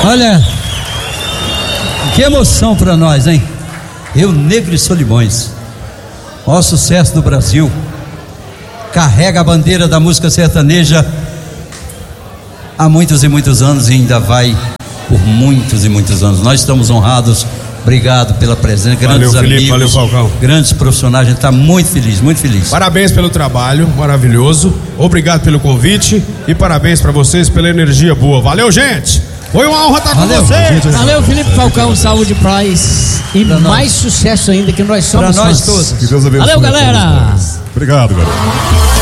Olha, que emoção para nós, hein? Eu, Negro e Solimões, maior sucesso do Brasil, carrega a bandeira da música sertaneja há muitos e muitos anos e ainda vai por muitos e muitos anos. Nós estamos honrados, obrigado pela presença, grandes valeu, amigos, Felipe, valeu, Falcão, grandes profissionais, a gente está muito feliz, muito feliz. Parabéns pelo trabalho maravilhoso, obrigado pelo convite e parabéns para vocês pela energia boa. Valeu, gente! Foi uma honra estar com vocês. Valeu, Felipe Falcão, saúde, paz e pra mais nós. Sucesso ainda, que nós somos Para nós fãs. todos. Que Deus abençoe. Valeu, galera. Obrigado, galera.